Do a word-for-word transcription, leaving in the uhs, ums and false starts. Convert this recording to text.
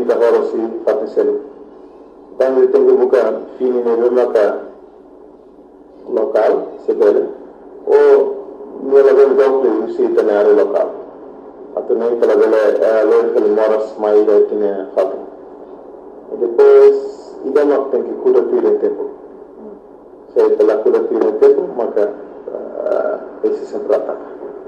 finita horosi fatti selu. Quando tengo buka fini ne loka local sebele o nella del dopo usi tenere local. Atene pela dele lo que moras mai da tine fatto. E depois ida não tem que cura tire tempo. Se pela cura tire tempo, maca esse sempre ataca.